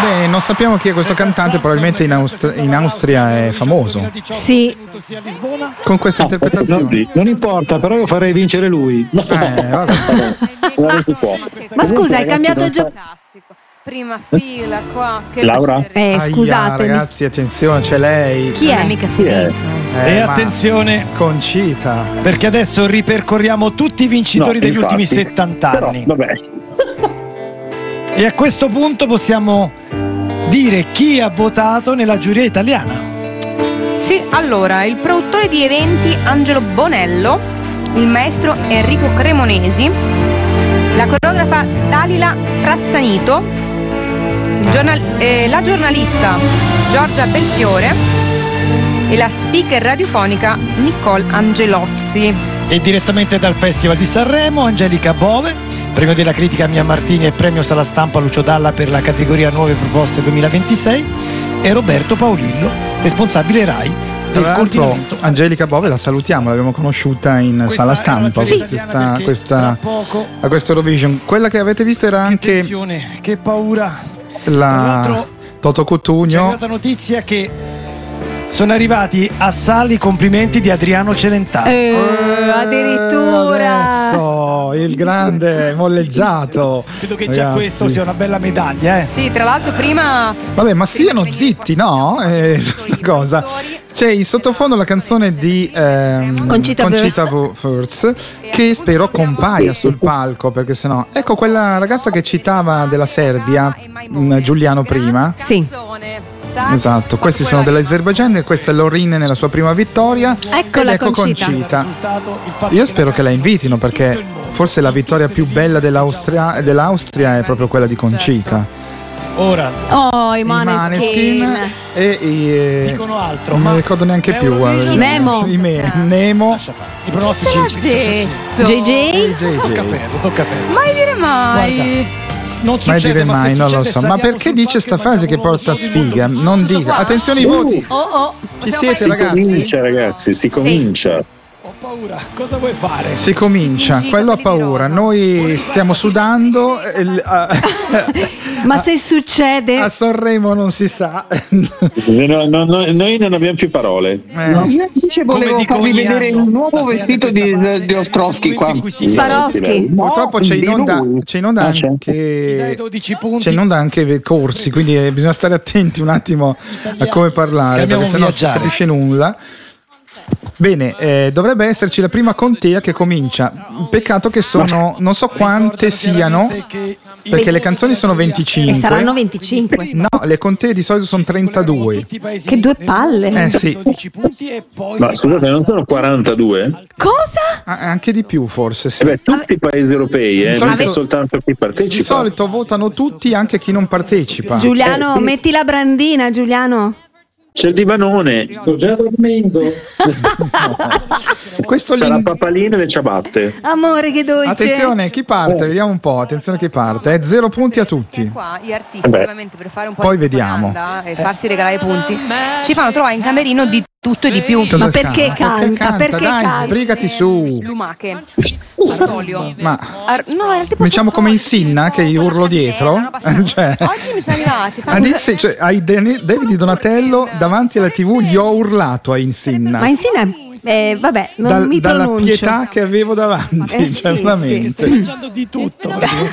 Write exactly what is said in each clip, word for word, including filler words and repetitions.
Beh, non sappiamo chi è questo cantante, probabilmente in, Aust- in Austria è famoso. Sì. Con questa no, interpretazione. Non, non importa, però io farei vincere lui. Eh, vabbè. Non si può. Ma scusa, hai cambiato gioco. Prima fila qua. Che Laura? Eh, scusatemi. Aia, ragazzi, attenzione, c'è lei. Chi Non è è? mica finito. Eh, E ma- attenzione, Concita. perché adesso ripercorriamo tutti i vincitori No, degli infatti. ultimi settanta Però, anni. vabbè. E a questo punto possiamo dire chi ha votato nella giuria italiana. Sì, allora, il produttore di eventi Angelo Bonello, il maestro Enrico Cremonesi, la coreografa Dalila Frassanito, il giornal- eh, la giornalista Giorgia Belfiore e la speaker radiofonica Nicole Angelozzi. E direttamente dal Festival di Sanremo, Angelica Bove, premio della critica Mia Martini e premio Sala Stampa Lucio Dalla per la categoria Nuove Proposte duemilaventisei, e Roberto Paolillo, responsabile RAI Tra del l'altro, continente. Angelica Bove la salutiamo, l'abbiamo conosciuta in Questa Sala è una Stampa giuria questa, italiana, perché questa- tra poco- a questo Eurovision. Quella che avete visto era Che anche tensione, che paura. Tra la l'altro Toto c'è Cutugno. arrivata notizia che sono arrivati a Sali i complimenti di Adriano Celentano. Eh, addirittura. Adesso il grande molleggiato. Credo che già Ragazzi. questo sia una bella medaglia, eh. Sì, tra l'altro prima... Vabbè, ma stiano zitti, no? Eh, su sta cosa. C'è in sottofondo la canzone di ehm, Concita Wurst, che spero compaia sul palco, perché sennò. Ecco quella ragazza che citava della Serbia, mh, Giuliano prima. Sì. Esatto, questi sono dell'Azerbaijan e questa è Lorin nella sua prima vittoria. Eccola, ed ecco Concita. Concita. Io spero che la invitino, perché forse la vittoria più bella dell'Austria, dell'Austria è proprio quella di Concita. Ora Oh, i I Maneskin. Maneskin e i eh, dicono altro, non ma mi ricordo neanche più. Eurovision- guarda. Nemo. I me- Nemo. Lascia fare. I pronostici. detto. J J? Tocca a J J. ferro, tocca a ferro. Mai dire mai. Guarda, non Mai succede, dire ma se mai, non lo succede, so. Ma saliamo perché sul dice palco sta e frase che facciamo porta uno show di sfiga? mondo. Non Tutto dica. qua. Attenzione ai voti. Oh oh. Ci siete, Si ragazzi? comincia, ragazzi, si comincia. Ho paura. Cosa vuoi fare? Si comincia, quello ha paura. Noi stiamo sudando. eh, il- a, Ma se succede. a Sanremo non si sa. No, no, no, noi non abbiamo più parole. Eh, Io invece volevo Come dico farvi ogni vedere anno, il nuovo la sera vestito di di, questa parte, di Ostrowski qua. in cui si- Swarovski. No, Purtroppo c'è in di onda, lui. c'è in onda Ah, c'è? Chi dai anche dodici punti? c'è in onda anche corsi, quindi eh, bisogna stare attenti un attimo a come parlare, Che abbiamo perché sennò non si viaggiare. capisce nulla. Bene, eh, dovrebbe esserci la prima contea che comincia. Peccato che sono, non so quante siano, perché le canzoni sono venticinque. E saranno venticinque. No, le contee di solito sono trentadue. Che due palle. Eh sì, Ma scusate, non sono quarantadue? Cosa? Ah, anche di più forse. Sì. Eh beh, tutti i paesi europei, eh, Di non solito- c'è soltanto chi Di partecipa. solito votano tutti, anche chi non partecipa. Giuliano, Eh, sì. metti la brandina, Giuliano. C'è il divanone, sto già dormendo. Questo C'è la link. papalina e le ciabatte. Amore, che dolce. Attenzione, chi parte? Vediamo un po'. Attenzione, chi parte. Eh, zero punti a tutti. Qua gli artisti, Beh. ovviamente, per fare un po' Poi di vediamo. propaganda e farsi regalare i punti, ci fanno trovare in camerino di tutto e di più. Cosa Ma perché canta? Perché Dai, canta? sbrigati su. Lumache, Artolio. Ma Ar- no, era tipo diciamo come in sottovoce, Sinna che io urlo dietro. Era abbastanza- Cioè, Oggi mi sono arrivati. fa- adesso, cioè, ai Dan- David Donatello davanti alla tivù gli ho urlato a Insinna. Ma insieme. Eh, vabbè, non Dal- mi dalla pronuncio. pietà che avevo davanti, Eh, cioè sì, veramente. Stai mangiando di tutto.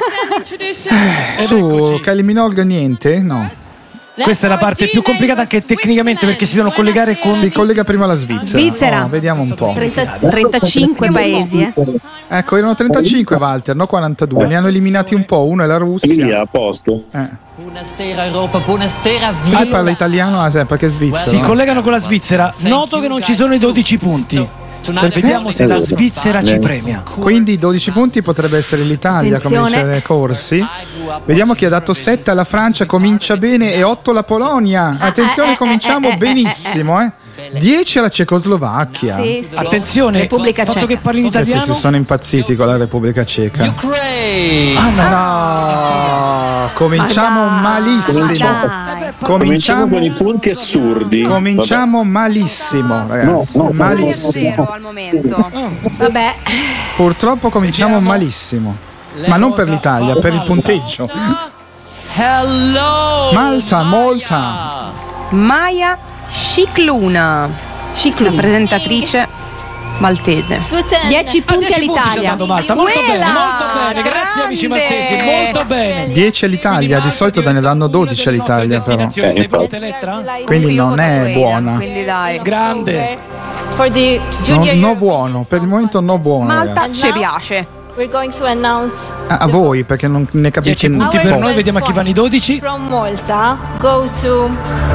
Su Kylie Minogue niente? No. Questa è la parte più complicata anche tecnicamente, perché si devono collegare con Si collega prima alla Svizzera. Svizzera. Oh, vediamo un po'. trenta trentacinque paesi, eh. Ecco, erano trentacinque Walter, no quarantadue. Ne hanno eliminati un po', uno è la Russia. Via, a posto. Eh. Buonasera Europa, buonasera Ah, via. parla italiano, ah, sì, perché è svizzero. si no? collegano con la Svizzera. Noto che non ci sono i dodici punti. Vediamo se la Svizzera ci premia. Quindi dodici punti potrebbe essere l'Italia, Attenzione. comincia i corsi. Vediamo chi ha dato sette alla Francia, comincia bene, e otto la Polonia. Attenzione, cominciamo benissimo, eh. dieci alla Cecoslovacchia. Sì, sì. Attenzione, Repubblica fatto Ceca. che parli in Questi italiano. si sono impazziti con la Repubblica Ceca. Ukraine. Ah no. No, cominciamo Ma dai, malissimo. ma dai. Cominciamo Cominciamo, con i punti assurdi. cominciamo malissimo, ragazzi. No, no, malissimo. Zero al momento. Vabbè. Purtroppo cominciamo Vediamo. malissimo. Ma non per l'Italia, per il punteggio. Hello! Malta, Malta. Maya Cicluna, Cicluna. la presentatrice maltese. dieci punti dieci punti ci ha all'Italia. dato Malta, molto Quella, bene, molto bene, grazie amici grande. maltesi, molto bene. dieci all'Italia, di solito ne danno dodici all'Italia però. Eh, Sei pronta infatti. Elettra? Quindi non è buona. Quindi dai. Grande. For the No, junior no buono, per il momento no buono. Malta ragazzi. ci piace. we're going to announce A, a voi perché non ne capite dieci punti un per po'. noi, vediamo a chi vanno i dodici. from Malta go to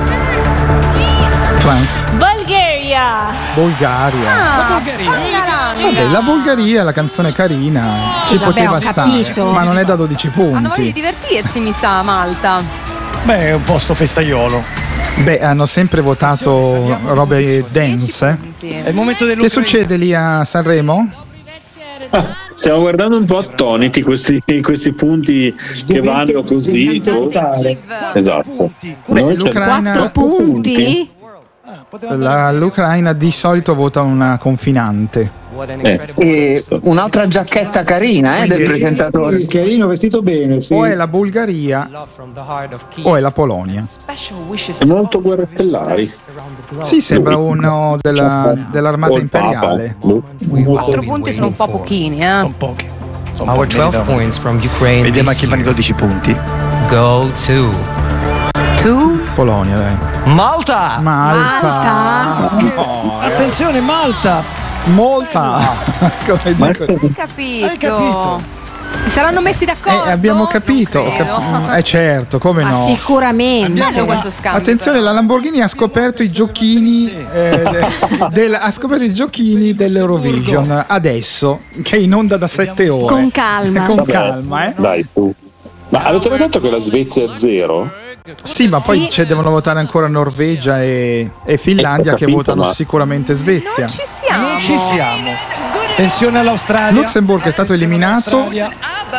France, Bulgaria. Bulgaria. Ah, Bulgaria. Vabbè, la Bulgaria, la canzone carina, ci vabbè, poteva ho stare, capito. ma non è da dodici hanno voglia di punti. divertirsi, mi sa, Malta. Beh, è un posto festaiolo. Beh, hanno sempre votato robe dance. eh. È il momento Che dell'Ucraina. succede lì a Sanremo? Ah, stiamo guardando un po' attoniti questi, questi punti che vanno così. oh. Esatto. Beh, Noi c'è- l'Ucraina, Quattro punti? la- l'Ucraina di solito vota una confinante. Eh, E un'altra giacchetta carina eh, del presentatore. Il carino vestito bene, sì. O è la Bulgaria o è la Polonia. è molto guerre stellari. Sì, sembra uno della- dell'armata O il Papa. imperiale. Boh. Quattro punti sono un po' pochini, eh. Sono pochi. Sono Our pochi, twelve vediamo. points from Ukraine Vediamo a this chi vanno i year dodici punti. go to Tu? Polonia, dai. Malta! Malta. Attenzione Malta. Molta. Come dico. Ma è- Hai capito? Hai capito? Si saranno messi d'accordo? Eh, abbiamo capito. Non ho credo. cap- eh certo, come Ma no. sicuramente. Bello questo scambio. Attenzione, la Lamborghini ha scoperto i giochini eh, de- del- ha scoperto i giochini dell'Eurovision adesso, che è in onda da sette ore. Con calma. Con Vabbè, calma, eh. Dai, su. Ma avete notato che la Svezia è a zero? Sì, ma poi Sì. c'è- devono votare ancora Norvegia e, e Finlandia Eh, ho che capito, votano ma- sicuramente Svezia. Non ci siamo. Non ci siamo. Attenzione all'Australia. Lussemburgo è stato Attenzione eliminato. all'Australia.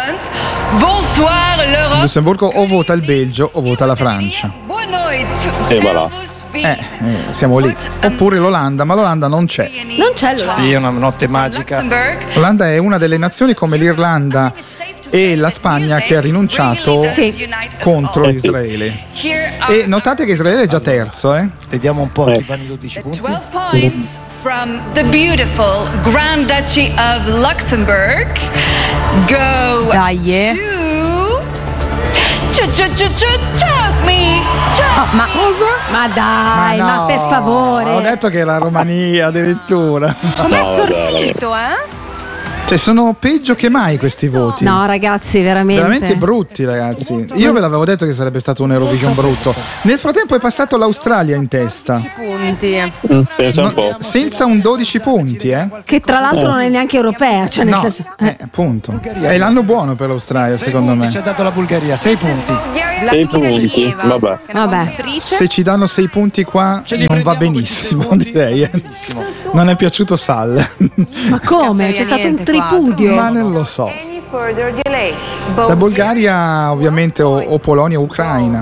Bonsoir l'Europe. Lussemburgo o vota il Belgio o vota la Francia. E va là. Eh, eh, siamo lì. Oppure l'Olanda, ma l'Olanda non c'è. Non c'è l'ora. Sì, è una notte magica. L'Olanda è una delle nazioni come l'Irlanda e la Spagna che ha rinunciato Sì. contro Israele. E notate che Israele è già terzo, eh? Vediamo un po' a chi vanno i dodici punti. twelve points from the beautiful Grand Duchy of Luxembourg go Dai, eh. to Ch- ch- ch- ch- Chuck me Chuck. Ma Ma dai, ma, no, per favore. Ho detto che è la Romania addirittura. com'è No, vabbè, sortito, eh? Cioè, sono peggio che mai questi voti. No, ragazzi, veramente. Veramente brutti, ragazzi. Io ve l'avevo detto che sarebbe stato un Eurovision brutto. Nel frattempo è passato l'Australia in testa. Punti. Mm, pensa un Non- po'. senza un dodici punti, eh? Che tra l'altro non è neanche europea, cioè nel No, senso. eh, appunto. È l'anno buono per l'Australia, Sei secondo punti me. ci ha dato la Bulgaria, sei punti. Sei punti, vabbè. Vabbè. Se ci danno sei punti qua Ce li non va prendiamo questi sei benissimo, punti? direi. eh. Non è piaciuto Sal. Ma come? C'è stato un niente qua. tripudio. Ma non lo so. La Bulgaria ovviamente o, o Polonia o Ucraina.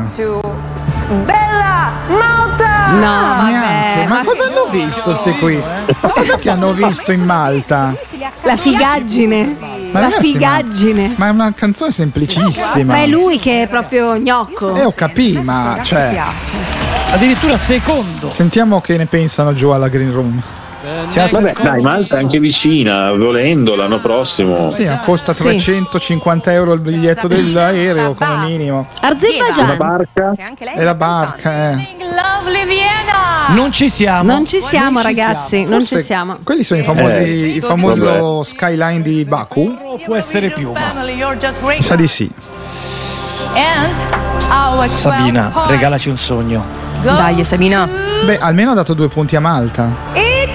Bella! Malta! No, Neanche. vabbè. Ma cosa hanno visto sti qui? Ma cosa che hanno visto in Malta? La figaggine. Ma La ragazzi, figaggine. Ma è una canzone semplicissima. Ma è lui che è proprio gnocco. Eh, ho capito, ma cioè, Addirittura secondo. sentiamo che ne pensano giù alla Green Room. Si alza Vabbè, il collo. dai, Malta è anche vicina, volendo l'anno prossimo. Sì, costa Sì. trecentocinquanta euro il biglietto dell'aereo come minimo. La Azerbaijan. barca? Che anche lei E la barca, eh. Lovely Vienna. Non ci siamo. Non ci siamo, Non ci ragazzi. Non ci Forse siamo. Quelli sono i famosi, Eh, il famoso skyline di Baku? siamo. Può essere più, ma Mi sa di sì. Sabina, regalaci un sogno. Dai, Sabina. Beh, almeno ha dato due punti a Malta.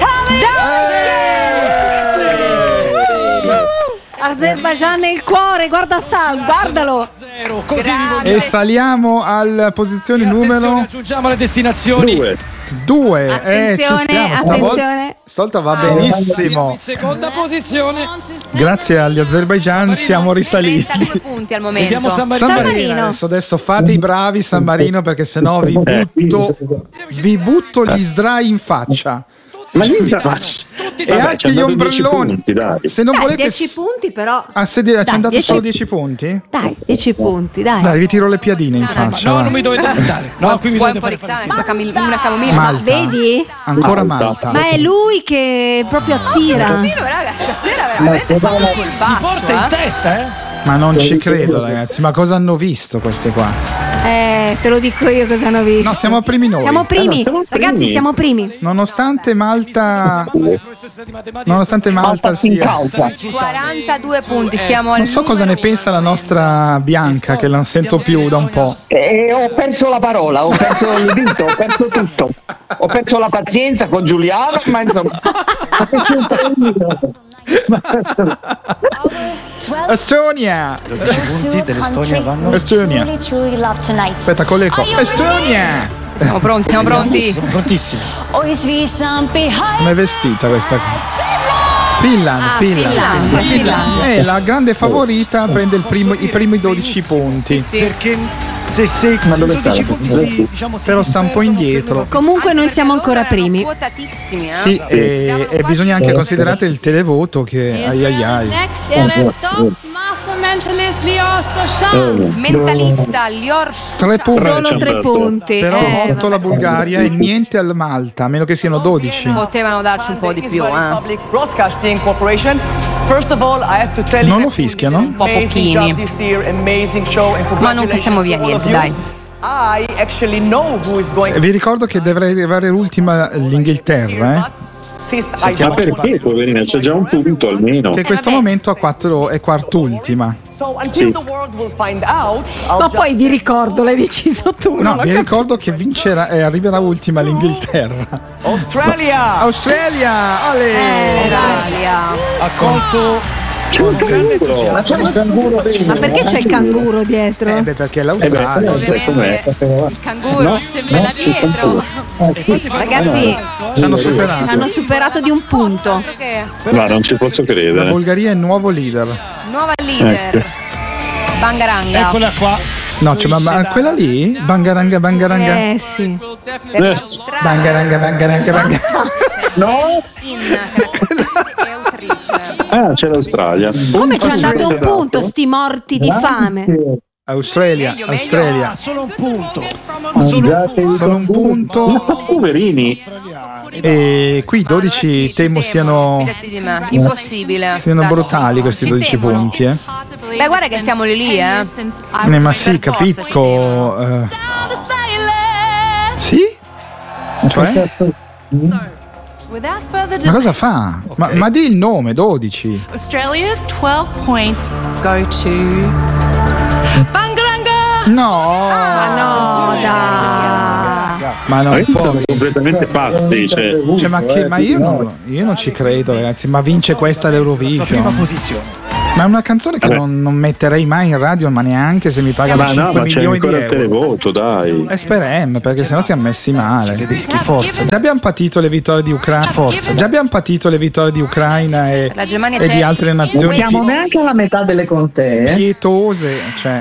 Azerbaijan nel cuore, guarda Sal, guardalo. Zero, così vi E voglio. saliamo alla posizione Attenzione, numero aggiungiamo le destinazioni. Due. due. Attenzione, eh, ci siamo. Stavolta, attenzione. stavolta va benissimo. In seconda posizione. Grazie agli Azerbaijan siamo risaliti. trenta due punti al momento. Vediamo San Marino. San San Marino, Marino. adesso, adesso fate i bravi San Marino perché sennò vi butto, vi butto gli sdrai in faccia. Ma niente, ma... E Vabbè, anche ci hanno gli dato dieci ombrelloni. punti, dai. Se non Dai, volete. dieci punti però. Ah, se di- ci Dai, hanno dato dieci solo dieci punti? Dai, dieci punti, dai. Dai, vi tiro le piadine in faccia. No, va. non mi dovete dare. No, qui mi Puoi un dovete po' fare rizzare, fare. una, camil- una camomilla. Malta. Vedi? Ancora Malta. Malta. Ma è lui che proprio attira. Camillo, raga, stasera veramente fa tutto il Si porta in bacio, eh? testa, eh? Ma non ci credo, ragazzi. Ma cosa hanno visto queste qua? Eh, te lo dico io cosa hanno visto. No, siamo primi noi. Siamo primi. Eh no, siamo primi. Ragazzi, siamo primi. Nonostante Malta. Professoressa di matematica. Nonostante Malta sia. quarantadue punti, siamo al Non so cosa ne pensa la nostra Bianca, che non sento più da un po'. E ho perso la parola, ho perso il dito, ho perso tutto. Ho perso la pazienza con Giuliano, ma insomma. Estonia! dodici punti dell'Estonia vanno. Estonia! Aspetta, con l'eco. Estonia! Siamo pronti, siamo pronti. Sono prontissimi. Come è vestita questa qua? Finland, Ah, Finland. Finlandia, Finlandia. Eh, la grande favorita prende il primo- i primi dodici punti. Perché se, se, se dodici punti si, diciamo, si Però sta un po' disperdono, indietro. Comunque noi siamo ancora primi. Quotatissimi, eh? Sì, e, e bisogna anche considerare il televoto che ai ai ai. Next är top master mentalist Lior Soshan. Mentalista, Lior Tre punti. Solo tre punti. Però Eh, otto la Bulgaria e niente al Malta, a meno che siano dodici. Potevano darci un po' di più, eh? Public Broadcasting Corporation. First of all, I have to tell you Non lo that fischiano? you did an amazing pochini. job this year, amazing show, and Ma non cacciamo via congratulations to niente, all of you. I actually know who is going Vi ricordo che dovrei arrivare l'ultima l'Inghilterra, eh? since I Ma don't perché, poverina? C'è già un punto almeno. Che in questo momento a quattro è quart'ultima. So until Sì. the world will find out, I'll Ma just poi vi ricordo, l'hai deciso tu. No, non ho vi capito. ricordo che vincerà e arriverà ultima l'Inghilterra. Australia. Australia! Ole! Eh, Italia. ha colto con grande entusiasmo. Ma perché c'è il canguro dietro? Eh beh, perché è Eh beh, l'Australia. non sai com'è. Il canguro sempre là dietro. Ragazzi, Ci hanno ci superato. hanno superato di un punto. Ma non ci posso La credere. Bulgaria è il nuovo leader. Nuova leader. Bangaranga. Eccola qua. No, cioè, ma, ma quella lì? Bangaranga, bangaranga. Eh sì. Per l'Australia. Bangaranga, bangaranga, bangaranga. No? In caratteristiche e autrice. Ah, c'è l'Australia. Come ci hanno dato un punto sti morti di fame? Australia, Meglio, meglio. Australia. Ah, solo un punto. Solo un punto. Solo un punto. Poverini. E qui dodici temo siano, Fidati di me, impossibile. siano Dai. brutali questi Ci dodici temono. punti, eh. Beh, guarda che siamo lì lì, eh. Eh, ma sì, capisco. eh. Sì? Cioè? Ma cosa fa? Ma, ma di il nome, dodici. Australia's twelve points go to Bangaranga. No! Ma no, dai. Ma Ma non questi può. sono completamente pazzi. Cioè, Cioè, ma, che, ma io, non, io non ci credo, ragazzi. Ma vince questa Sua prima l'Eurovision. posizione. Ma è una canzone che Vabbè. non, non metterei mai in radio, ma neanche se mi pagano ma no, cinque ma c'è milioni di ancora il euro. televoto, dai. E speriamo, perché sennò siamo messi male. Tedeschi, forza. Già abbiamo patito le vittorie di Ucraina. Forza. Già abbiamo patito le vittorie di Ucraina e, La Germania e c'è di altre nazioni Siamo neanche alla metà delle contee. eh. pietose. Cioè,